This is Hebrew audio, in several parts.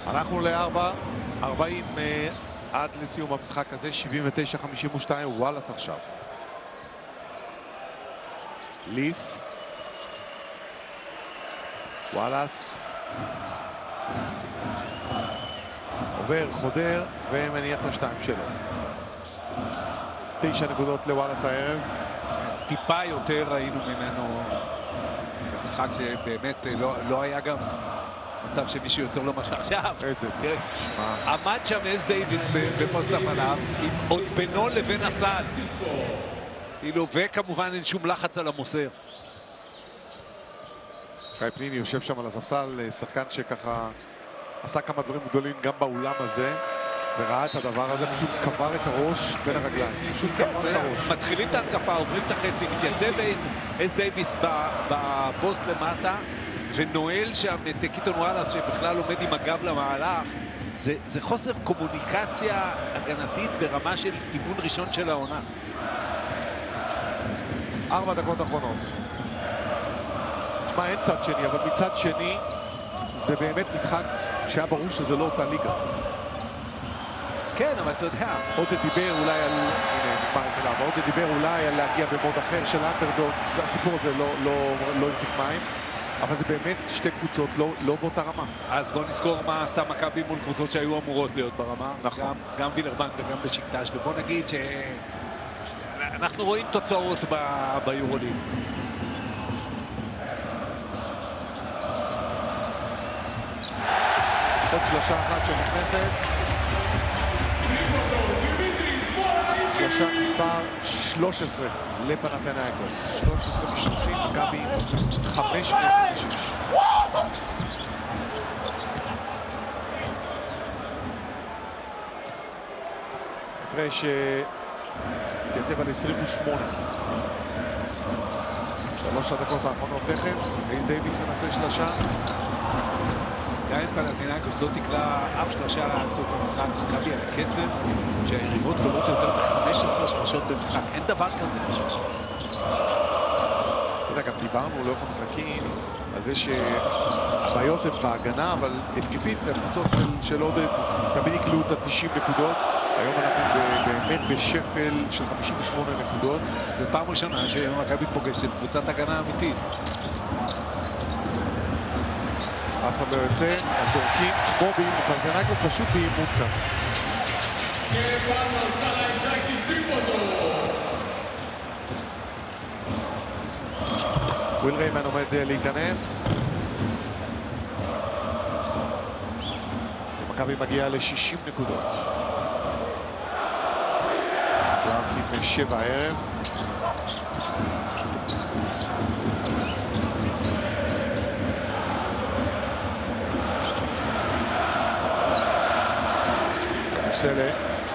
אנחנו ל-40 עד לסיום המשחק הזה, 79-52, וואלאס עכשיו. ליף. וואלאס. עובר, חודר, ומניח את השתיים שלו. 9 נקודות לוואלאס הערב. טיפה יותר ראינו ממנו במשחק שבאמת לא היה גם מצב שמישהו יוצר לו משהו עכשיו. איזה? עמד שם אס דייביס בפוסט הפניו, עוד בינו לבין הסל. כאילו, וכמובן אין שום לחץ על המוסר. חי פניני יושב שם על הספסל, שחקן שככה עשה כמה דברים גדולים גם באולם הזה, וראה את הדבר הזה, פשוט קבר את הראש בין הרגליים. פשוט קבר את הראש. מתחילים את ההתקפה, עוברים את החצי, מתייצב אס דייביס בפוסט למטה, ונועל שם את קיטון וואלאס שבכלל עומד עם הגב למהלך. זה חוסר קומוניקציה הגנתית ברמה של אימון ראשון של העונה. 4 דקות אחרונות. תשמע, אין צד שני, אבל מצד שני זה באמת משחק שהיה ברור שזה לא אותה ליגה. כן, אבל אתה יודע. עודד דיבר אולי על... הנה, נגמר 24. עודד דיבר אולי על להגיע במוד אחר של אנדרדוג. הסיפור הזה לא יפיק מים. אבל זה באמת שתי קבוצות לא באותה רמה. אז בוא נזכור מה עשתה מכבי מול קבוצות שהיו אמורות להיות ברמה. נכון. גם וילרבנק וגם בשקטש. ובוא נגיד שאנחנו רואים תוצאות ביורוליג. עוד שלושה אחת שנכנסת. שלושה מספר 13 לפנתנייקוס. 13 מ-30, מכבי 5 מ-26. הפרש התייצב על 28. 3 הדקות האחרונות תכף. אייס דייוויס מנסה שלושה. גם אם פנתנייקוס לא תקלע אף שלושה עד סוף המשחק, מכבי על הקצב שהיריבות גולות יותר מ-15 שלושות במשחק. אין דבר כזה. אתה יודע, גם דיברנו לאורך המשחקים על זה שהבעיות הן בהגנה, אבל התקפית, הקבוצות של עודד תמיד יקלעו את ה-90 נקודות. היום אנחנו באמת בשפל של 58 נקודות. בפעם ראשונה שמכבי פוגשת קבוצת הגנה אמיתית. אף אחד לא יוצא, אז זורקים כמו באימון, פנתנייקוס פשוט באימון כאן. וויל ריימן עומד להיכנס. ומכבי מגיעה ל-60 נקודות. רק עם 7 הערב. סלה,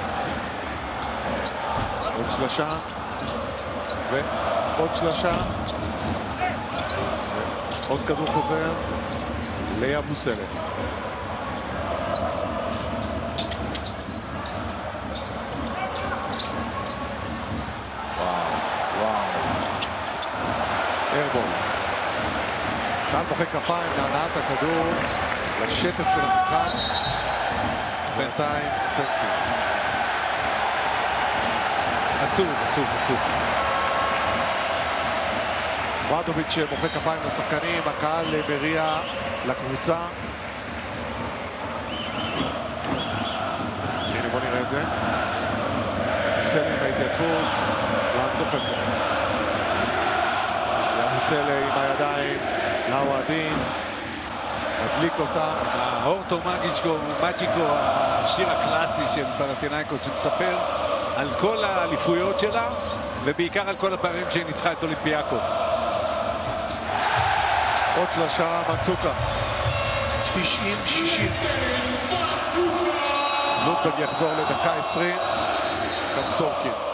עוד שלושה, ועוד שלושה, עוד כדור חוזר לאבו סלה. וואו. איירבול. כאן מוחא כפיים להנעת הכדור לשטף של המשחק. בינתיים פנסי. עצוב. ברדוביץ' מוחא כפיים לשחקנים, הקהל מריע לקבוצה. הנה, בוא נראה את זה. סלי בהתייצבות, לאן דוחק לו. יאבו סלי עם הידיים, לאוהדים. מדליק אותה. האורטו מג'יקו, השיר הקלאסי של פנתנייקוס, שמספר על כל האליפויות שלה, ובעיקר על כל הפעמים שהיא ניצחה את אולימפיאקוס. עוד שלושה, מצוקס. 90-60. לוטברג יחזור לדקה 20. גם סורקין.